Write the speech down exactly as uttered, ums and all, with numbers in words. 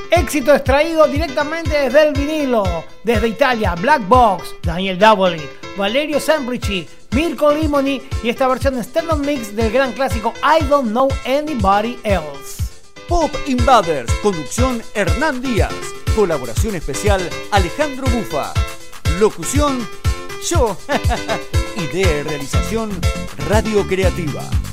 Éxito extraído directamente desde el vinilo. Desde Italia, Black Box, Daniel Davoli, Valerio Semplici, Mirko Limoni y esta versión extended mix del gran clásico I Don't Know Anybody Else. Pop Invaders, conducción Hernán Díaz, colaboración especial Alejandro Bufa, locución yo, idea y realización Radio Creativa.